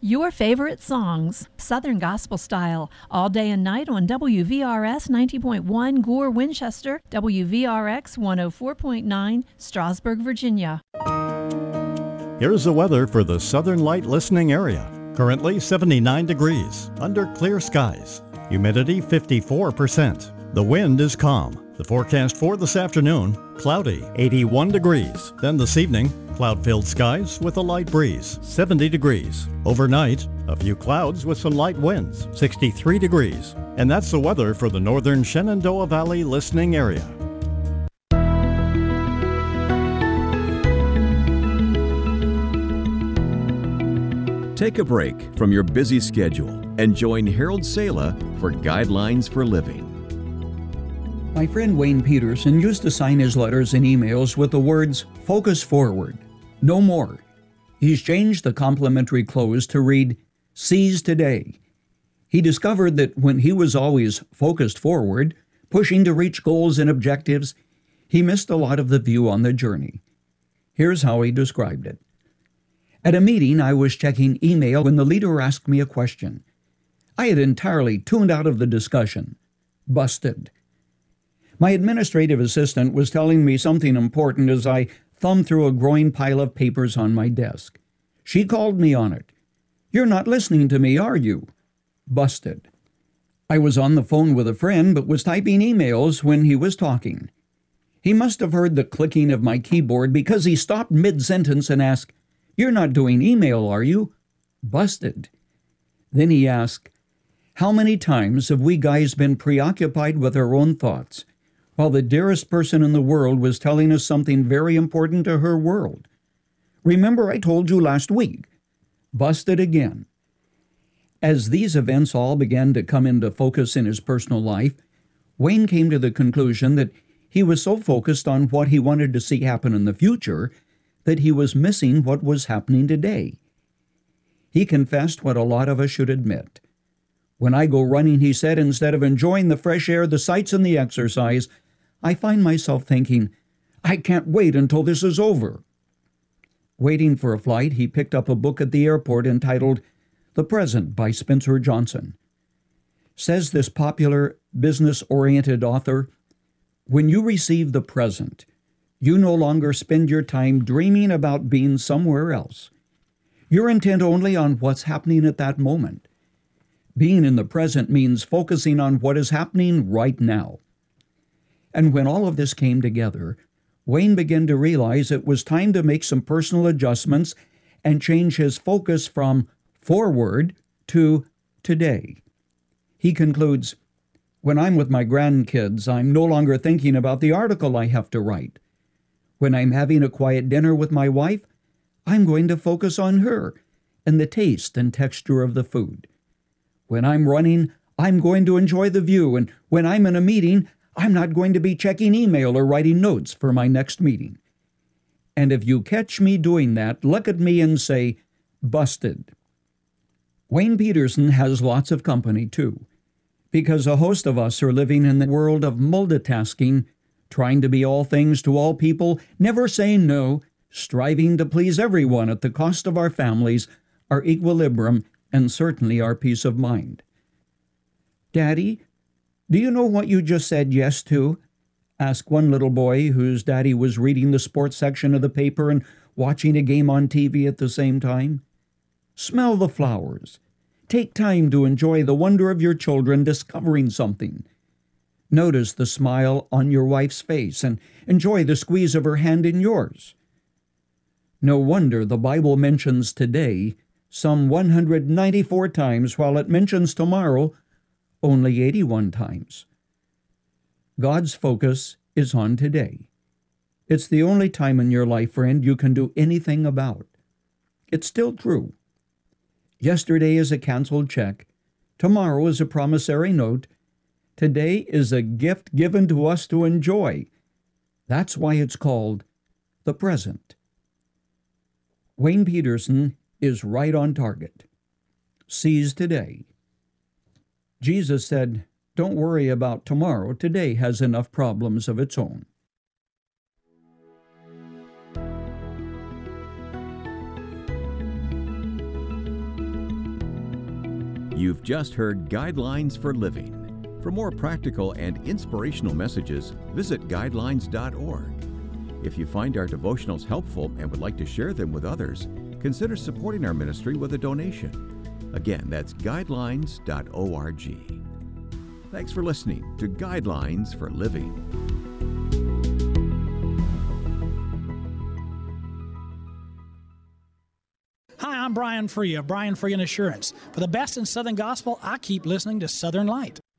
Your favorite songs, Southern Gospel Style, all day and night on WVRS 90.1 Gore, Winchester, WVRX 104.9 Strasburg, Virginia. Here's the weather for the Southern Light listening area. Currently 79 degrees, under clear skies. Humidity 54%. The wind is calm. The forecast for this afternoon, cloudy, 81 degrees. Then this evening, cloud-filled skies with a light breeze, 70 degrees. Overnight, a few clouds with some light winds, 63 degrees. And that's the weather for the northern Shenandoah Valley listening area. Take a break from your busy schedule and join Harold Sala for Guidelines for Living. My friend Wayne Peterson used to sign his letters and emails with the words, "Focus forward, no more." He's changed the complimentary close to read, "Seize today." He discovered that when he was always focused forward, pushing to reach goals and objectives, he missed a lot of the view on the journey. Here's how he described it. At a meeting, I was checking email when the leader asked me a question. I had entirely tuned out of the discussion. Busted. My administrative assistant was telling me something important as I thumbed through a growing pile of papers on my desk. She called me on it. "You're not listening to me, are you?" Busted. I was on the phone with a friend but was typing emails when he was talking. He must have heard the clicking of my keyboard because he stopped mid-sentence and asked, "You're not doing email, are you?" Busted. Then he asked, "How many times have we guys been preoccupied with our own thoughts, while the dearest person in the world was telling us something very important to her world? Remember I told you last week?" Busted again. As these events all began to come into focus in his personal life, Wayne came to the conclusion that he was so focused on what he wanted to see happen in the future that he was missing what was happening today. He confessed what a lot of us should admit. "When I go running," he said, "instead of enjoying the fresh air, the sights, and the exercise, I find myself thinking, I can't wait until this is over." Waiting for a flight, he picked up a book at the airport entitled The Present by Spencer Johnson. Says this popular, business-oriented author, "When you receive the present, you no longer spend your time dreaming about being somewhere else. You're intent only on what's happening at that moment. Being in the present means focusing on what is happening right now." And when all of this came together, Wayne began to realize it was time to make some personal adjustments and change his focus from forward to today. He concludes, "When I'm with my grandkids, I'm no longer thinking about the article I have to write. When I'm having a quiet dinner with my wife, I'm going to focus on her and the taste and texture of the food. When I'm running, I'm going to enjoy the view, and when I'm in a meeting, I'm not going to be checking email or writing notes for my next meeting. And if you catch me doing that, look at me and say, busted." Wayne Peterson has lots of company, too, because a host of us are living in the world of multitasking, trying to be all things to all people, never saying no, striving to please everyone at the cost of our families, our equilibrium, and certainly our peace of mind. "Daddy, do you know what you just said yes to?" asked one little boy whose daddy was reading the sports section of the paper and watching a game on TV at the same time. Smell the flowers. Take time to enjoy the wonder of your children discovering something. Notice the smile on your wife's face and enjoy the squeeze of her hand in yours. No wonder the Bible mentions today some 194 times, while it mentions tomorrow only 81 times. God's focus is on today. It's the only time in your life, friend, you can do anything about. It's still true. Yesterday is a canceled check. Tomorrow is a promissory note. Today is a gift given to us to enjoy. That's why it's called the present. Wayne Peterson is right on target. Seize today. Jesus said, "Don't worry about tomorrow. Today has enough problems of its own." You've just heard Guidelines for Living. For more practical and inspirational messages, visit guidelines.org. If you find our devotionals helpful and would like to share them with others, consider supporting our ministry with a donation. Again, that's guidelines.org. Thanks for listening to Guidelines for Living. Hi, I'm Brian Free of Brian Free and Assurance. For the best in Southern Gospel, I keep listening to Southern Light.